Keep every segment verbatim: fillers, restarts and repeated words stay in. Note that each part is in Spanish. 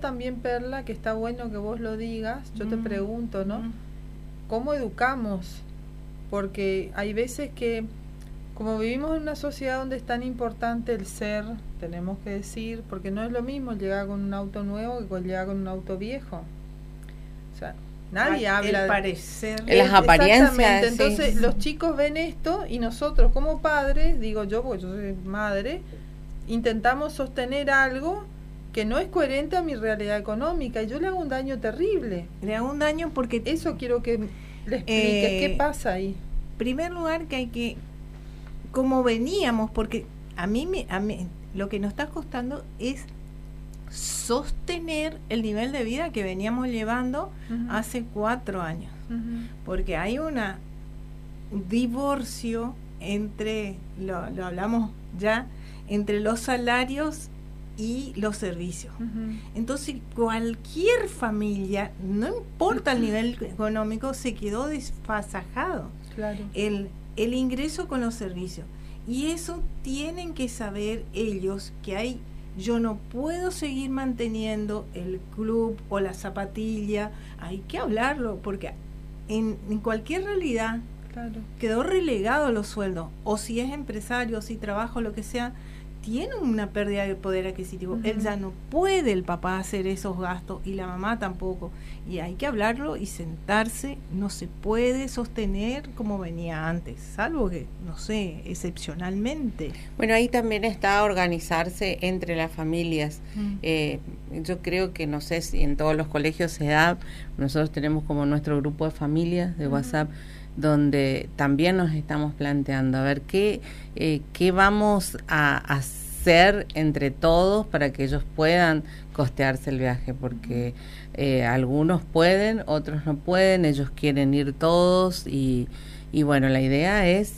también, Perla, que está bueno que vos lo digas, yo mm. te pregunto, ¿no? Mm. ¿Cómo educamos? Porque hay veces que, como vivimos en una sociedad donde es tan importante el ser, tenemos que decir, porque no es lo mismo llegar con un auto nuevo que llegar con un auto viejo. O sea, nadie Al, habla el parecer, de las apariencias. Exactamente. Entonces, sí. Los chicos ven esto y nosotros como padres, digo yo, porque yo soy madre, intentamos sostener algo que no es coherente a mi realidad económica y yo le hago un daño terrible. Le hago un daño porque eso quiero que le explique. Eh, ¿Qué pasa ahí? En primer lugar, que hay que, como veníamos, porque a mí, me, a mí lo que nos está costando es sostener el nivel de vida que veníamos llevando uh-huh. hace cuatro años, uh-huh. porque hay una un divorcio entre, lo, lo hablamos ya, entre los salarios y los servicios. Uh-huh. Entonces, cualquier familia, no importa el nivel económico, se quedó desfasajado. Claro. El, el ingreso con los servicios. Y eso tienen que saber ellos, que hay, yo no puedo seguir manteniendo el club o la zapatilla, hay que hablarlo, porque en, en cualquier realidad claro. quedó relegado los sueldos, o si es empresario, o si trabaja, lo que sea, tiene una pérdida de poder adquisitivo. Uh-huh. Él ya no puede, el papá, hacer esos gastos y la mamá tampoco. Y hay que hablarlo y sentarse. No se puede sostener como venía antes, salvo que, no sé, excepcionalmente. Bueno, ahí también está organizarse entre las familias. Uh-huh. Eh, yo creo que, no sé si en todos los colegios se da, nosotros tenemos como nuestro grupo de familias de uh-huh. WhatsApp, donde también nos estamos planteando a ver qué, eh, qué vamos a hacer entre todos para que ellos puedan costearse el viaje, porque eh, algunos pueden, otros no pueden, ellos quieren ir todos y, y bueno, la idea es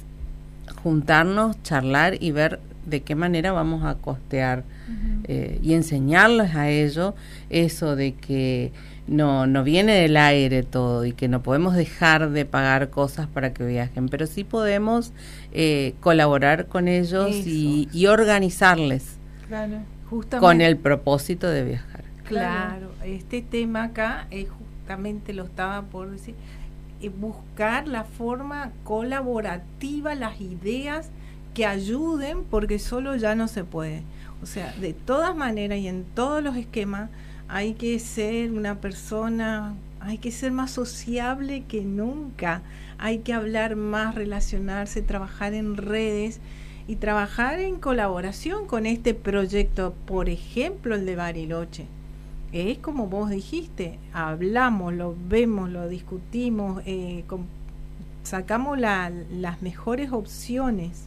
juntarnos, charlar y ver de qué manera vamos a costear uh-huh. eh, y enseñarles a ellos eso de que no no viene del aire todo y que no podemos dejar de pagar cosas para que viajen, pero sí podemos eh, colaborar con ellos y, y organizarles claro. Justamente, con el propósito de viajar. Claro, este tema acá eh, justamente lo estaba por decir, eh, buscar la forma colaborativa, las ideas que ayuden, porque solo ya no se puede. O sea, de todas maneras y en todos los esquemas hay que ser una persona, hay que ser más sociable que nunca, hay que hablar más, relacionarse, trabajar en redes y trabajar en colaboración con este proyecto, por ejemplo el de Bariloche. Es como vos dijiste, hablamos, lo vemos, lo discutimos, eh, con, sacamos la, las mejores opciones.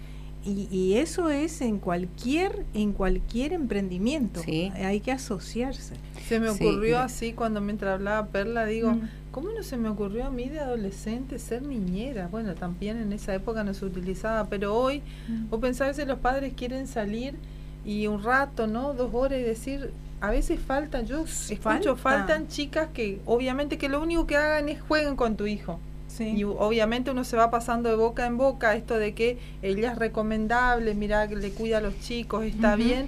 Y, y eso es en cualquier en cualquier emprendimiento. Sí. Hay que asociarse. Se me ocurrió sí. así cuando mientras hablaba Perla, digo, mm. ¿cómo no se me ocurrió a mí de adolescente ser niñera? Bueno, también en esa época no se utilizaba, pero hoy, mm. vos pensás que los padres quieren salir y un rato, ¿no? Dos horas y decir, a veces faltan, yo escucho, Falta. faltan chicas que obviamente que lo único que hagan es jueguen con tu hijo. Sí. Y obviamente uno se va pasando de boca en boca esto de que ella es recomendable, mira que le cuida a los chicos, está uh-huh. bien.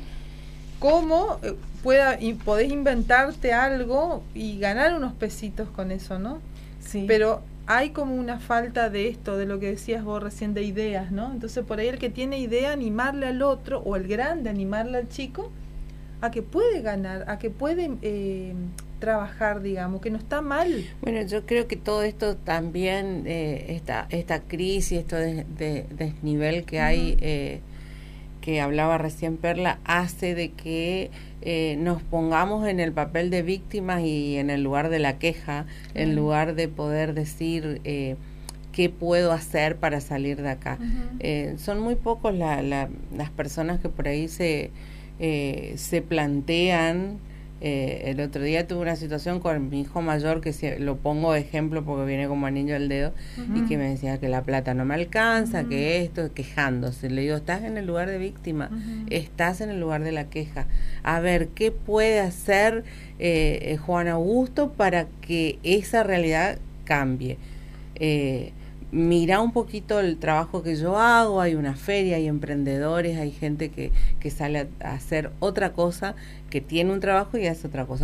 ¿Cómo eh, pueda, y podés inventarte algo y ganar unos pesitos con eso, ¿no? Sí. Pero hay como una falta de esto, de lo que decías vos recién, de ideas, ¿no? Entonces por ahí el que tiene idea, animarle al otro, o el grande, animarle al chico, a que puede ganar, a que puede eh, trabajar, digamos, que no está mal. Bueno, yo creo que todo esto también, eh, esta, esta crisis, esto de, de desnivel que uh-huh. hay, eh, que hablaba recién Perla, hace de que eh, nos pongamos en el papel de víctimas y en el lugar de la queja, uh-huh. en lugar de poder decir eh, qué puedo hacer para salir de acá. Uh-huh. Eh, son muy pocos la, la, las personas que por ahí se, eh, se plantean. Eh, el otro día tuve una situación con mi hijo mayor que se, lo pongo de ejemplo porque viene como anillo al dedo uh-huh. y que me decía que la plata no me alcanza, uh-huh. que esto, quejándose. Le digo, estás en el lugar de víctima, uh-huh. estás en el lugar de la queja. A ver, ¿qué puede hacer eh, Juan Augusto para que esa realidad cambie? Eh, mira un poquito el trabajo que yo hago, hay una feria, hay emprendedores, hay gente que, que sale a, a hacer otra cosa, que tiene un trabajo y hace otra cosa.